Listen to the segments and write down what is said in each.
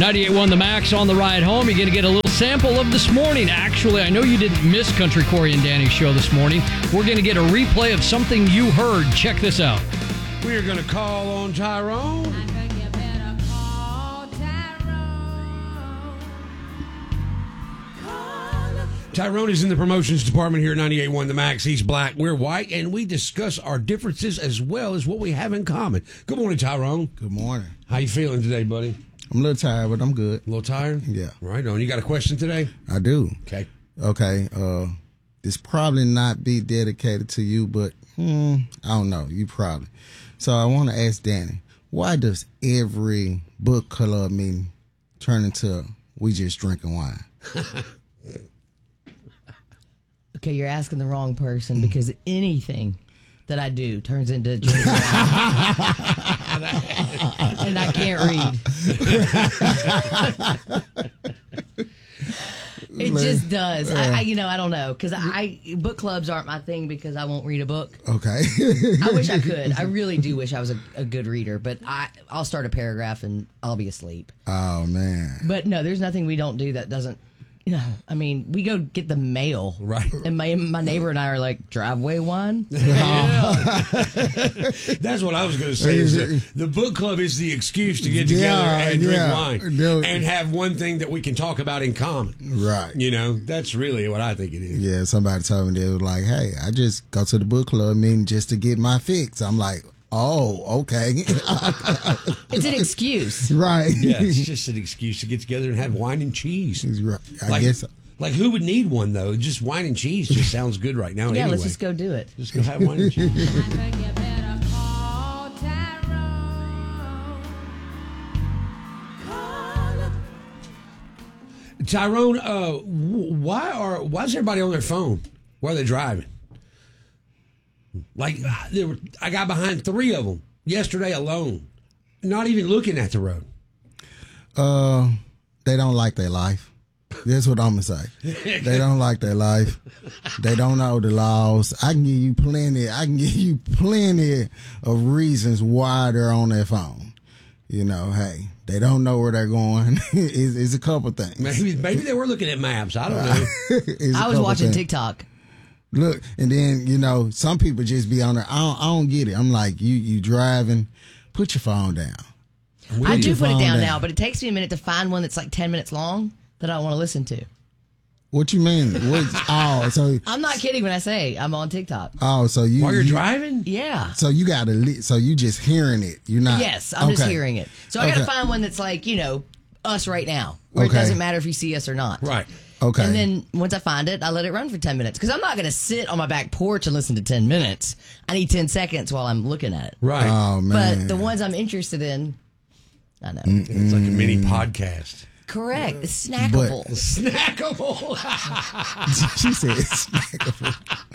98.1 The Max on the ride home. You're going to get a little sample of this morning. Actually, I know you didn't miss Country Corey and Danny's show this morning. We're going to get a replay of something you heard. Check this out. We're going to call on Tyrone. Tyrone is in the promotions department here at 98.1 The Max. He's black, we're white, and we discuss our differences as well as what we have in common. Good morning, Tyrone. Good morning. How you feeling today, buddy? I'm a little tired, but I'm good. A little tired? Yeah. Right on. You got a question today? I do. Okay. This probably not be dedicated to you, but I don't know. You probably. So I want to ask Danny, why does every book club meeting turn into we just drinking wine? Okay, you're asking the wrong person because anything that I do turns into drinking wine. And I can't read. It just does. I don't know, because book clubs aren't my thing because I won't read a book. Okay. I wish I could. I really do wish I was a good reader, but I'll start a paragraph and I'll be asleep. Oh, man. But no, there's nothing we don't do that doesn't. I mean, we go get the mail. Right. And my neighbor and I are like, driveway wine? Yeah. That's what I was going to say. Is that the book club is the excuse to get together and drink wine and have one thing that we can talk about in common. Right. That's really what I think it is. Yeah, somebody told me, they was like, hey, I just go to the book club meeting just to get my fix. I'm like, oh, okay. It's an excuse. Right. Yeah, it's just an excuse to get together and have wine and cheese. Right. I guess. Like, who would need one, though? Just wine and cheese just sounds good right now. Yeah, anyway. let's just go do it. Just go have wine and cheese. Tyrone, why is everybody on their phone while they're driving? Like, I got behind 3 of them yesterday alone, not even looking at the road. They don't like their life. That's what I'm going to say. They don't like their life. They don't know the laws. I can give you plenty of reasons why they're on their phone. Hey, they don't know where they're going. It's a couple things. Maybe they were looking at maps. I don't know. I was watching TikTok. Look, and then, some people just be on there. I don't get it. I'm like, you driving, put your phone down. I do put it down now, but it takes me a minute to find one that's like 10 minutes long that I want to listen to. What you mean? So I'm not kidding when I say I'm on TikTok. Oh, so you while you're driving? Yeah. So you got to. So you just hearing it. You're not. Yes, I'm just hearing it. So I got to find one that's like us right now, where it doesn't matter if you see us or not. Right. Okay. And then once I find it, I let it run for 10 minutes. Because I'm not going to sit on my back porch and listen to 10 minutes. I need 10 seconds while I'm looking at it. Right. Oh, man. But the ones I'm interested in, I know. It's like a mini podcast. Correct. It's snackable. Snackable. She said it's snackable.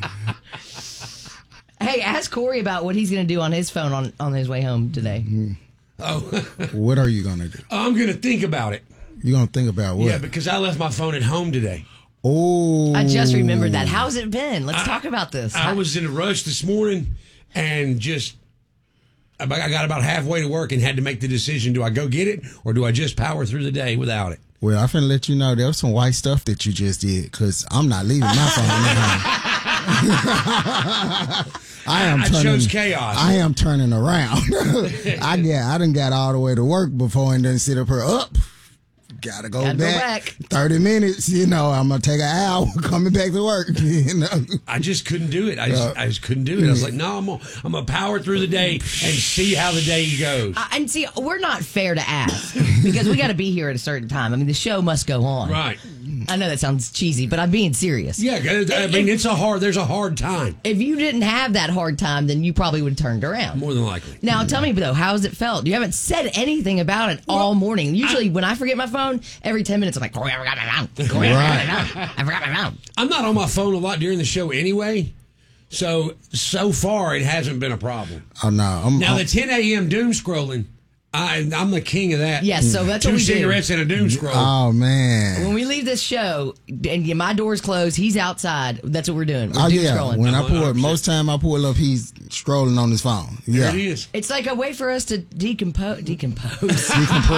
Hey, ask Corey about what he's going to do on his phone on his way home today. Oh. What are you going to do? I'm going to think about it. You're going to think about what? Yeah, because I left my phone at home today. Oh. I just remembered that. How's it been? Let's talk about this. I was in a rush this morning and I got about halfway to work and had to make the decision, do I go get it or do I just power through the day without it? Well, I'm finna let you know there was some white stuff that you just did because I'm not leaving my phone at home. I chose chaos. I am turning around. I done got all the way to work before and then sit up here Gotta go back. 30 minutes, I'm going to take an hour coming back to work, I just couldn't do it. I just couldn't do it. I was like, no, I'm going to power through the day and see how the day goes. And see, we're not fair to ask because we got to be here at a certain time. I mean, the show must go on. Right. I know that sounds cheesy, but I'm being serious. Yeah, I mean, there's a hard time. If you didn't have that hard time, then you probably would have turned around. More than likely. Now, tell me, though, how's it felt? You haven't said anything about it all morning. Usually, when I forget my phone, every 10 minutes, I'm like, Corey, I forgot my phone. Corey, I forgot my phone. I'm not on my phone a lot during the show anyway, so far, it hasn't been a problem. Oh, no. Now, the 10 a.m. doom scrolling, I'm the king of that. Yes, so that's what we do. 2 cigarettes and a doom scroll. Oh, man. When we leave this show and my door's closed, he's outside. That's what we're doing. We're doom scrolling. When most time I pull up, he's scrolling on his phone. Yeah. There it is. It's like a way for us to decompose. Decompress.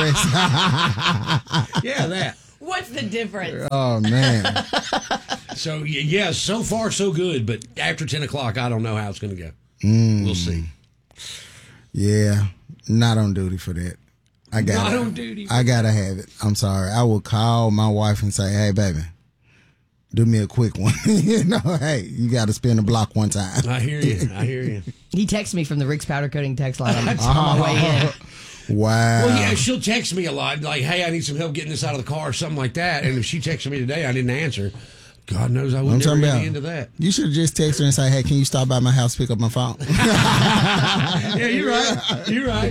Yeah, that. What's the difference? Oh, man. So, yeah, so far so good, but after 10 o'clock, I don't know how it's going to go. We'll see. Yeah, not on duty for that. I got Not on duty. I gotta have it. I'm sorry. I will call my wife and say, "Hey, baby, do me a quick one." Hey, you got to spin the block one time. I hear you. He texts me from the Rick's Powder Coating text line on my way in. Wow. Well, yeah, she'll text me a lot, like, "Hey, I need some help getting this out of the car," or something like that. And if she texted me today, I didn't answer. God knows I wouldn't ever get into that. You should just text her and say, "Hey, can you stop by my house, pick up my phone?" Yeah, you're right. You're right.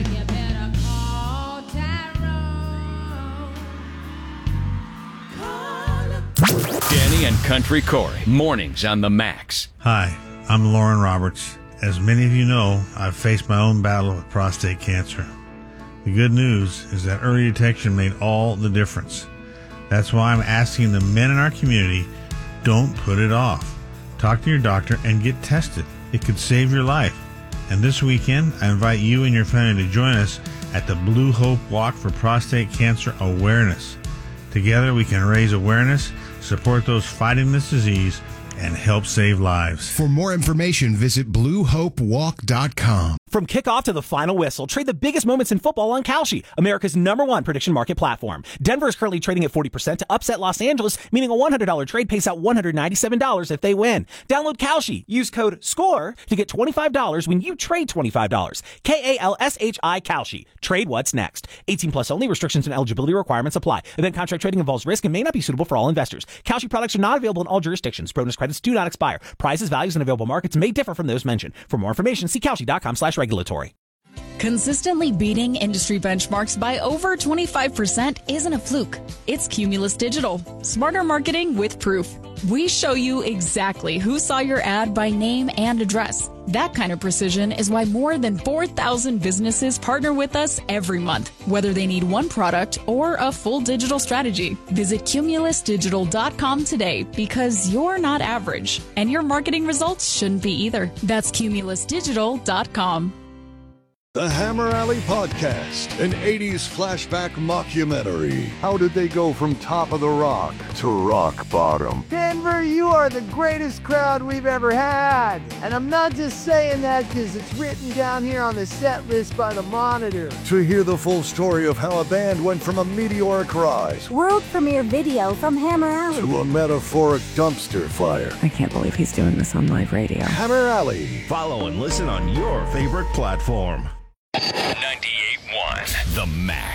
Danny and Country Corey, mornings on the Max. Hi, I'm Lauren Roberts. As many of you know, I've faced my own battle with prostate cancer. The good news is that early detection made all the difference. That's why I'm asking the men in our community, don't put it off. Talk to your doctor and get tested. It could save your life. And this weekend, I invite you and your family to join us at the Blue Hope Walk for Prostate Cancer Awareness. Together, we can raise awareness, support those fighting this disease, and help save lives. For more information, visit BlueHopeWalk.com. From kickoff to the final whistle, trade the biggest moments in football on Kalshi, America's #1 prediction market platform. Denver is currently trading at 40% to upset Los Angeles, meaning a $100 trade pays out $197 if they win. Download Kalshi. Use code SCORE to get $25 when you trade $25. KALSHI Kalshi. Trade what's next. 18 plus only. Restrictions and eligibility requirements apply. Event contract trading involves risk and may not be suitable for all investors. Kalshi products are not available in all jurisdictions. Bonus credits do not expire. Prices, values, and available markets may differ from those mentioned. For more information, see Kalshi.com/regulatory. Consistently beating industry benchmarks by over 25% isn't a fluke. It's Cumulus Digital. Smarter marketing with proof. We show you exactly who saw your ad by name and address. That kind of precision is why more than 4,000 businesses partner with us every month, whether they need one product or a full digital strategy. Visit cumulusdigital.com today because you're not average, and your marketing results shouldn't be either. That's cumulusdigital.com. The Hammer Alley Podcast, an 80s flashback mockumentary. How did they go from top of the rock to rock bottom? Denver, you are the greatest crowd we've ever had. And I'm not just saying that because it's written down here on the set list by the Monitor. To hear the full story of how a band went from a meteoric rise, world premiere video from Hammer Alley, to a metaphoric dumpster fire. I can't believe he's doing this on live radio. Hammer Alley. Follow and listen on your favorite platform. 98.1 The Max.